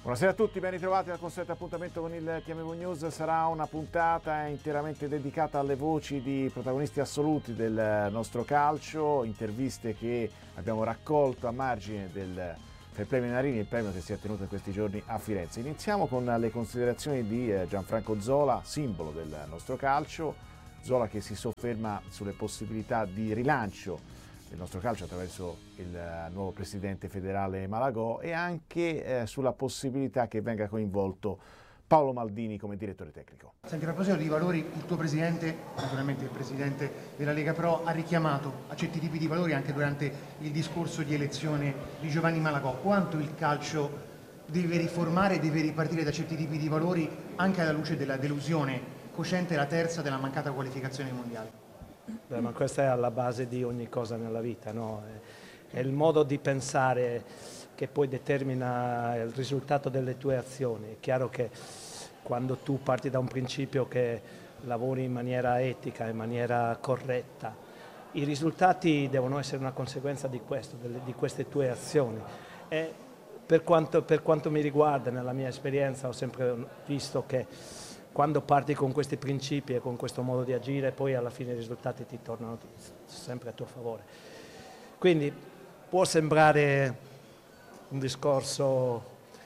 Buonasera a tutti, ben ritrovati al consueto appuntamento con il TMV News. Sarà una puntata interamente dedicata alle voci di protagonisti assoluti del nostro calcio, interviste che abbiamo raccolto a margine del Fair Play Menarini, il premio che si è tenuto in questi giorni a Firenze. Iniziamo con le considerazioni di Gianfranco Zola, simbolo del nostro calcio. Zola che si sofferma sulle possibilità di rilancio del nostro calcio attraverso il nuovo presidente federale Malagò e anche sulla possibilità che venga coinvolto Paolo Maldini come direttore tecnico. Senti, a proposito di valori, il tuo presidente, naturalmente il presidente della Lega Pro, ha richiamato a certi tipi di valori anche durante il discorso di elezione di Giovanni Malagò. Quanto il calcio deve riformare, deve ripartire da certi tipi di valori anche alla luce della delusione cosciente la terza della mancata qualificazione mondiale? Beh, ma questa è alla base di ogni cosa nella vita, no? È il modo di pensare che poi determina il risultato delle tue azioni. È chiaro che quando tu parti da un principio che lavori in maniera etica, in maniera corretta, i risultati devono essere una conseguenza di questo, di queste tue azioni. E per quanto mi riguarda, nella mia esperienza, ho sempre visto che quando parti con questi principi e con questo modo di agire, poi alla fine i risultati ti tornano sempre a tuo favore. Quindi può sembrare un discorso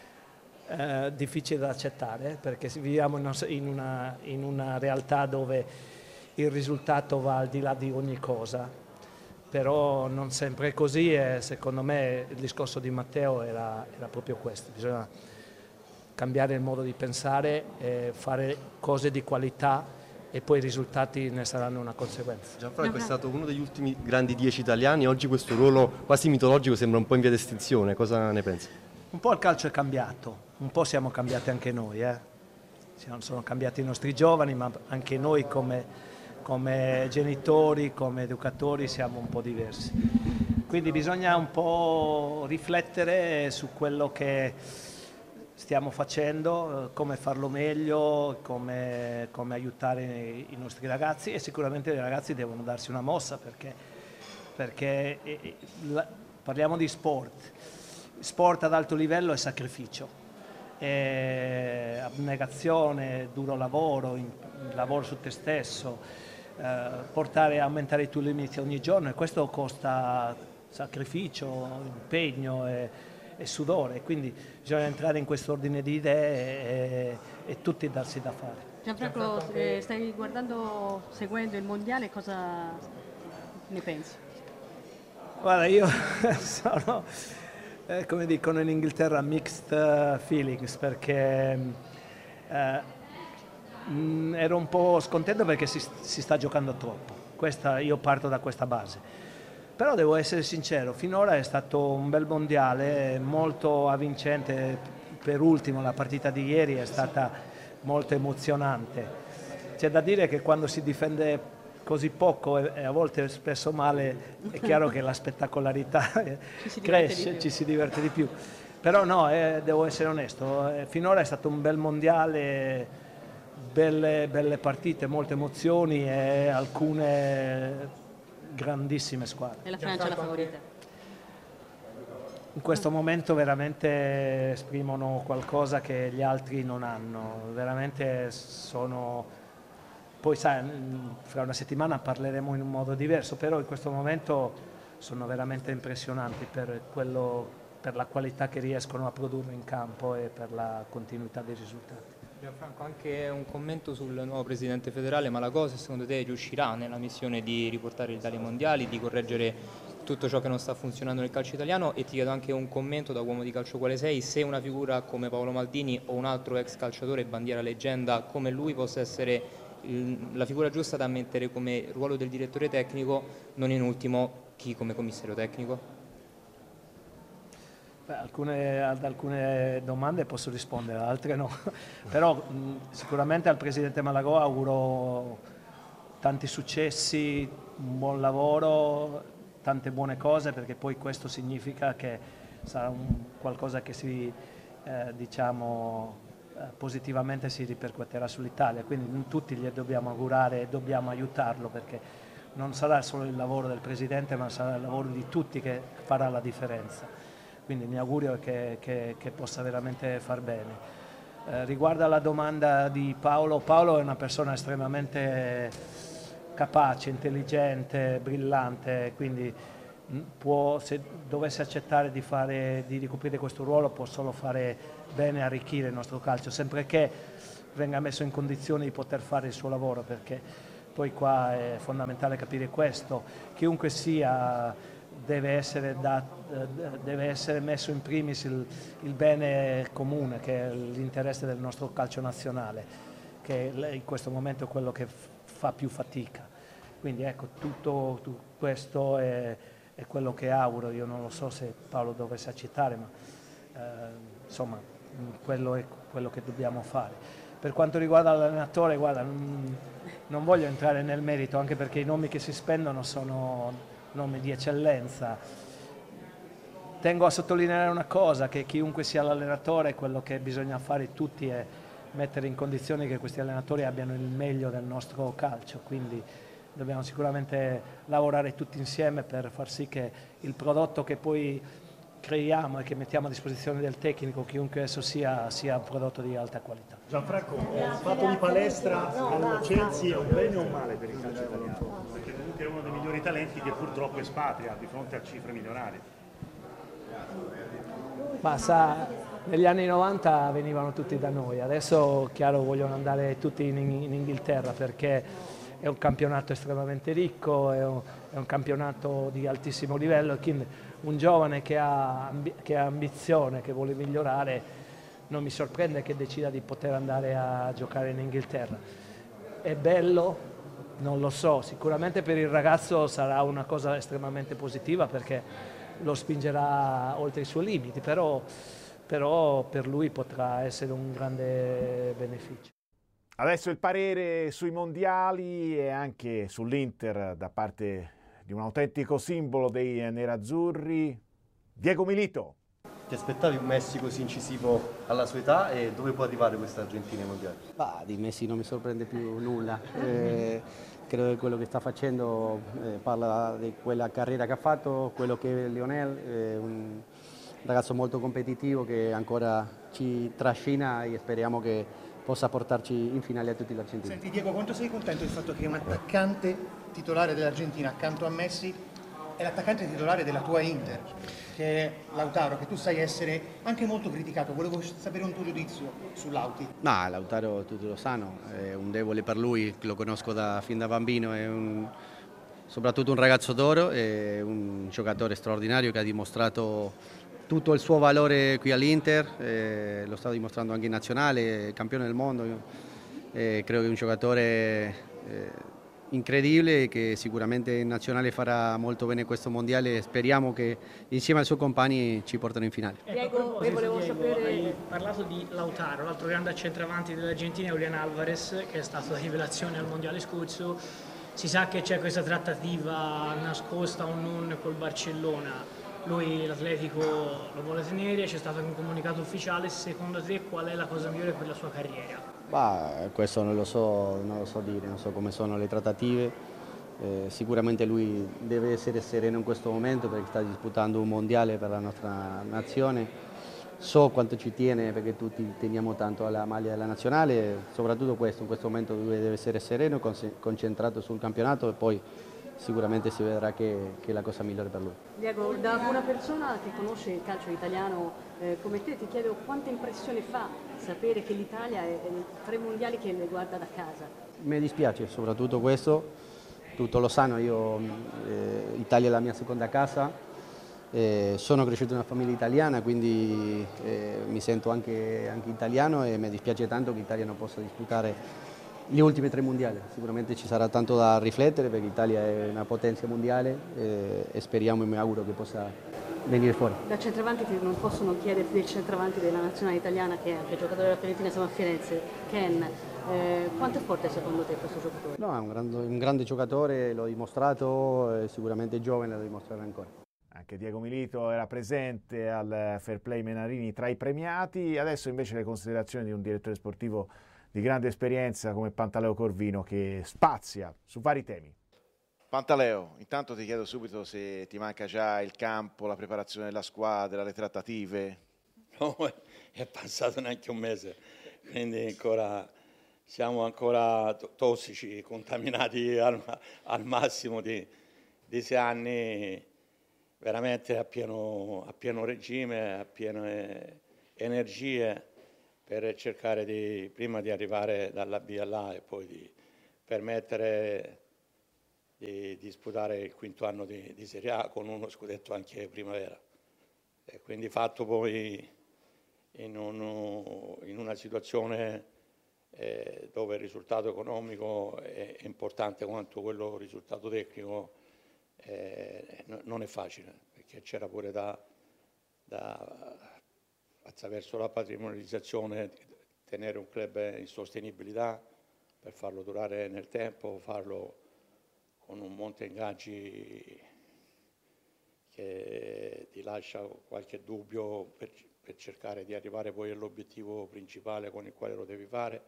difficile da accettare, perché viviamo in una realtà dove il risultato va al di là di ogni cosa, però non sempre è così e secondo me il discorso di Matteo era proprio questo. Bisogna cambiare il modo di pensare, fare cose di qualità e poi i risultati ne saranno una conseguenza. Gianfranco è stato uno degli ultimi grandi 10 italiani, oggi questo ruolo quasi mitologico sembra un po' in via d'estinzione, cosa ne pensi? Un po' il calcio è cambiato, un po' siamo cambiati anche noi, sono cambiati i nostri giovani, ma anche noi come genitori, come educatori siamo un po' diversi. Quindi bisogna un po' riflettere su quello che stiamo facendo, come farlo meglio, come aiutare i nostri ragazzi e sicuramente i ragazzi devono darsi una mossa perché parliamo di sport ad alto livello è sacrificio, è abnegazione, duro lavoro, lavoro su te stesso, portare a aumentare i tuoi limiti ogni giorno e questo costa sacrificio, impegno e sudore, quindi bisogna entrare in questo ordine di idee e tutti darsi da fare. Gianfranco, stai seguendo il mondiale, cosa ne pensi? Guarda, io sono, come dicono in Inghilterra, mixed feelings, perché ero un po' scontento perché si sta giocando troppo. Io parto da questa base. Però devo essere sincero, finora è stato un bel mondiale, molto avvincente, per ultimo la partita di ieri è stata molto emozionante. C'è da dire che quando si difende così poco e a volte spesso male, è chiaro che la spettacolarità cresce, ci si diverte di più. Però no, devo essere onesto, finora è stato un bel mondiale, belle partite, molte emozioni e alcune grandissime squadre. E la Francia è la favorita? In questo momento veramente esprimono qualcosa che gli altri non hanno, veramente sono, poi sai, fra una settimana parleremo in un modo diverso, però in questo momento sono veramente impressionanti per la qualità che riescono a produrre in campo e per la continuità dei risultati. Gianfranco, anche un commento sul nuovo presidente federale Malagò, se secondo te riuscirà nella missione di riportare l'Italia ai mondiali, di correggere tutto ciò che non sta funzionando nel calcio italiano, e ti chiedo anche un commento da uomo di calcio quale sei, se una figura come Paolo Maldini o un altro ex calciatore bandiera leggenda come lui possa essere la figura giusta da mettere come ruolo del direttore tecnico, non in ultimo chi come commissario tecnico? Ad alcune domande posso rispondere, ad altre no, però sicuramente al presidente Malagò auguro tanti successi, un buon lavoro, tante buone cose, perché poi questo significa che sarà qualcosa che positivamente si ripercuoterà sull'Italia, quindi tutti gli dobbiamo augurare e dobbiamo aiutarlo, perché non sarà solo il lavoro del presidente ma sarà il lavoro di tutti che farà la differenza. quindi mi augurio che possa veramente far bene. Riguardo alla domanda di Paolo, Paolo è una persona estremamente capace, intelligente, brillante, quindi se dovesse accettare di ricoprire questo ruolo può solo fare bene, arricchire il nostro calcio, sempre che venga messo in condizione di poter fare il suo lavoro, perché poi qua è fondamentale capire questo: chiunque sia deve essere messo in primis il bene comune, che è l'interesse del nostro calcio nazionale, che in questo momento è quello che fa più fatica. Quindi ecco, tutto questo è quello che auguro. Io non lo so se Paolo dovesse accettare, ma insomma quello è quello che dobbiamo fare. Per quanto riguarda l'allenatore, guarda, non voglio entrare nel merito, anche perché i nomi che si spendono sono nomi di eccellenza. Tengo a sottolineare una cosa, che chiunque sia l'allenatore, quello che bisogna fare tutti è mettere in condizione che questi allenatori abbiano il meglio del nostro calcio, quindi dobbiamo sicuramente lavorare tutti insieme per far sì che il prodotto che poi creiamo e che mettiamo a disposizione del tecnico, chiunque esso sia un prodotto di alta qualità. Gianfranco, il fatto di palestra al Chelsea è un bene o un male per il calcio italiano? Perché comunque è uno dei migliori talenti che purtroppo espatria di fronte a cifre milionarie. Ma sa, negli anni 90 venivano tutti da noi, adesso chiaro vogliono andare tutti in Inghilterra, perché è un campionato estremamente ricco, è un campionato di altissimo livello, e quindi un giovane che ha ambizione, che vuole migliorare, non mi sorprende che decida di poter andare a giocare in Inghilterra. È bello? Non lo so, sicuramente per il ragazzo sarà una cosa estremamente positiva, perché lo spingerà oltre i suoi limiti, però per lui potrà essere un grande beneficio. Adesso il parere sui mondiali e anche sull'Inter da parte di un autentico simbolo dei nerazzurri, Diego Milito. Ti aspettavi un Messi così incisivo alla sua età, e dove può arrivare questa Argentina ai mondiali? Di Messi non mi sorprende più nulla. Credo che quello che sta facendo parla di quella carriera che ha fatto, quello che è Lionel, un ragazzo molto competitivo che ancora ci trascina e speriamo che possa portarci in finale a tutti gli argentini. Senti Diego, quanto sei contento del fatto che un attaccante titolare dell'Argentina accanto a Messi è l'attaccante titolare della tua Inter, che è Lautaro, che tu sai essere anche molto criticato? Volevo sapere un tuo giudizio su Lauti. No, Lautaro tutti lo sanno, è un debole per lui, lo conosco fin da bambino, è soprattutto un ragazzo d'oro, è un giocatore straordinario che ha dimostrato tutto il suo valore qui all'Inter, lo sta dimostrando anche in nazionale, campione del mondo. Credo che è un giocatore incredibile, che sicuramente in nazionale farà molto bene questo mondiale. Speriamo che insieme ai suoi compagni ci portano in finale. Diego, volevo sapere... Hai parlato di Lautaro, l'altro grande centravanti dell'Argentina è Julián Álvarez, che è stato la rivelazione al mondiale scorso. Si sa che c'è questa trattativa nascosta o non col Barcellona. Lui l'Atletico lo vuole tenere, c'è stato un comunicato ufficiale. Secondo te qual è la cosa migliore per la sua carriera? Questo non lo so dire, non so come sono le trattative. Sicuramente lui deve essere sereno in questo momento, perché sta disputando un mondiale per la nostra nazione. So quanto ci tiene, perché tutti teniamo tanto alla maglia della nazionale, soprattutto in questo momento lui deve essere sereno, concentrato sul campionato, e poi sicuramente si vedrà che è la cosa migliore per lui. Diego, da una persona che conosce il calcio italiano come te, ti chiedo quanta impressione fa sapere che l'Italia è 3 mondiali che le guarda da casa. Mi dispiace soprattutto questo, tutto lo sanno, Italia è la mia seconda casa, sono cresciuto in una famiglia italiana, quindi mi sento anche italiano, e mi dispiace tanto che l'Italia non possa disputare gli ultimi 3 mondiali. Sicuramente ci sarà tanto da riflettere, perché l'Italia è una potenza mondiale, e speriamo e mi auguro che possa venire fuori. Da centravanti non possono chiederti del centravanti della nazionale italiana, che è anche giocatore della Fiorentina, siamo a Firenze, Ken. Quanto è forte secondo te questo giocatore? No, è un grande giocatore, l'ho dimostrato, sicuramente giovane, lo dimostrerà ancora. Anche Diego Milito era presente al Fair Play Menarini tra i premiati. Adesso invece le considerazioni di un direttore sportivo di grande esperienza come Pantaleo Corvino, che spazia su vari temi. Pantaleo, intanto ti chiedo subito se ti manca già il campo, la preparazione della squadra, le trattative. No, è passato neanche un mese, quindi siamo ancora tossici, contaminati al massimo di 6 anni, veramente a pieno regime, a piene energie per cercare prima di arrivare dalla B all'A e poi di permettere di disputare il quinto anno di Serie A con uno scudetto anche primavera. E quindi fatto poi in una situazione dove il risultato economico è importante quanto quello risultato tecnico, non è facile, perché c'era pure attraverso la patrimonializzazione tenere un club in sostenibilità per farlo durare nel tempo, farlo con un monte ingaggi che ti lascia qualche dubbio per cercare di arrivare poi all'obiettivo principale con il quale lo devi fare,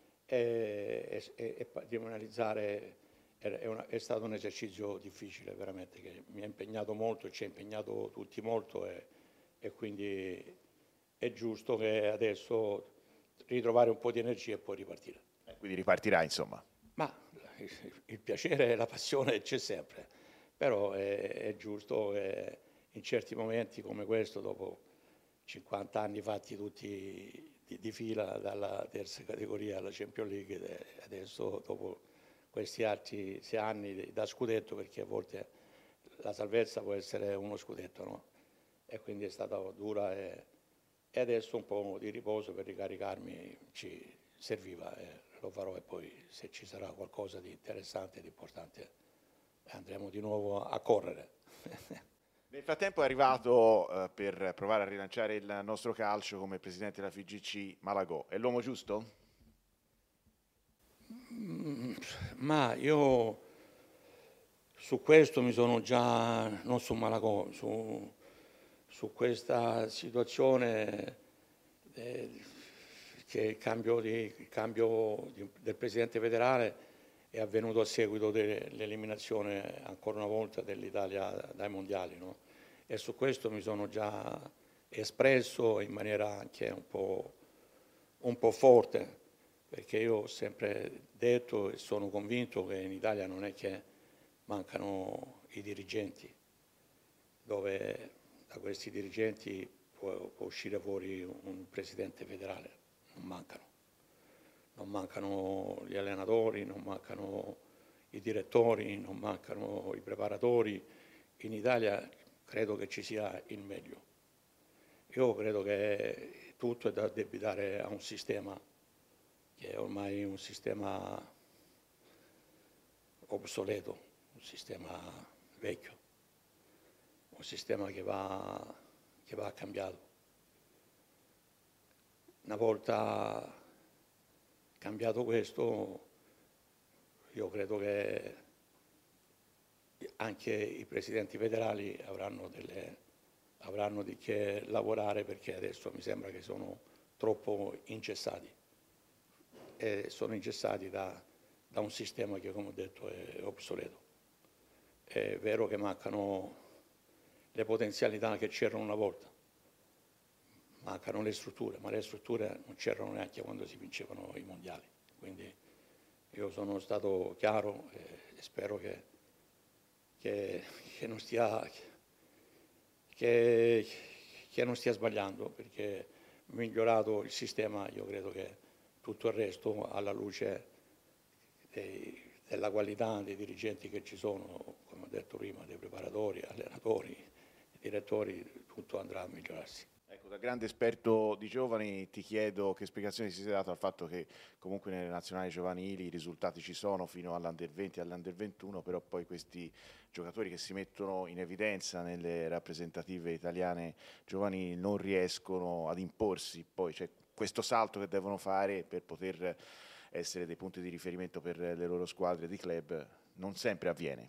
e patrimonializzare è stato un esercizio difficile veramente, che mi ha impegnato molto e ci ha impegnato tutti molto, e quindi è giusto che adesso ritrovare un po' di energia e poi ripartire. Quindi ripartirà, insomma. Ma il piacere e la passione c'è sempre, però è giusto che in certi momenti come questo, dopo 50 anni fatti tutti di fila dalla terza categoria alla Champions League, adesso dopo questi altri 6 anni da scudetto, perché a volte la salvezza può essere uno scudetto, no? E quindi è stata dura, e adesso un po' di riposo per ricaricarmi ci serviva, e lo farò, e poi se ci sarà qualcosa di interessante, di importante, andremo di nuovo a correre. Nel frattempo è arrivato per provare a rilanciare il nostro calcio come presidente della FIGC Malagò. È l'uomo giusto? Ma io su questo mi sono già, non su Malagò, su questa situazione che il cambio del presidente federale è avvenuto a seguito dell'eliminazione ancora una volta dell'Italia dai mondiali, no? E su questo mi sono già espresso in maniera anche un po' forte, perché io ho sempre detto e sono convinto che in Italia non è che mancano i dirigenti, dove da questi dirigenti può uscire fuori un presidente federale, non mancano. Non mancano gli allenatori, non mancano i direttori, non mancano i preparatori. In Italia credo che ci sia il meglio. Io credo che tutto è da addebitare a un sistema che è ormai un sistema obsoleto, un sistema vecchio, un sistema che va cambiato. Una volta cambiato questo, io credo che anche i presidenti federali avranno di che lavorare, perché adesso mi sembra che sono troppo ingessati, e sono ingessati da un sistema che, come ho detto, è obsoleto. È vero che mancano le potenzialità che c'erano una volta, mancano le strutture, ma le strutture non c'erano neanche quando si vincevano i mondiali. Quindi io sono stato chiaro e spero che non stia sbagliando, perché migliorato il sistema, io credo che tutto il resto, alla luce della qualità dei dirigenti che ci sono, come ho detto prima, dei preparatori, allenatori, direttori, tutto andrà a migliorarsi. Ecco, da grande esperto di giovani ti chiedo che spiegazione si sia dato al fatto che comunque nelle nazionali giovanili i risultati ci sono fino all'Under 20 e all'Under 21, però poi questi giocatori che si mettono in evidenza nelle rappresentative italiane giovanili non riescono ad imporsi, poi c'è questo salto che devono fare per poter essere dei punti di riferimento per le loro squadre di club, non sempre avviene.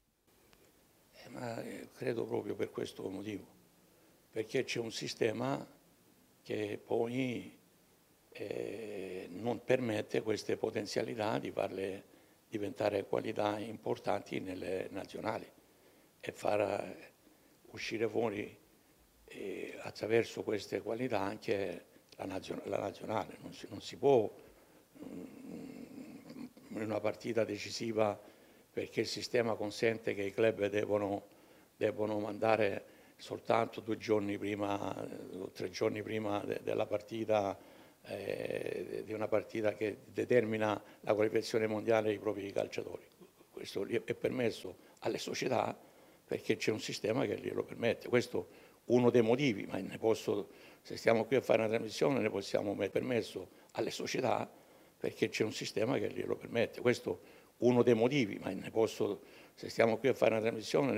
Ma credo proprio per questo motivo, perché c'è un sistema che poi non permette queste potenzialità di farle diventare qualità importanti nelle nazionali e far uscire fuori attraverso queste qualità anche la nazionale. Non si può in una partita decisiva, perché il sistema consente che i club devono mandare soltanto 2 giorni prima o 3 giorni prima della partita, di una partita che determina la qualificazione mondiale dei propri calciatori. Questo è permesso alle società perché c'è un sistema che glielo permette. Questo è uno dei motivi, ma se stiamo qui a fare una trasmissione ne possiamo mettere permesso alle società perché c'è un sistema che glielo permette. Questo è uno dei motivi, ma se stiamo qui a fare una trasmissione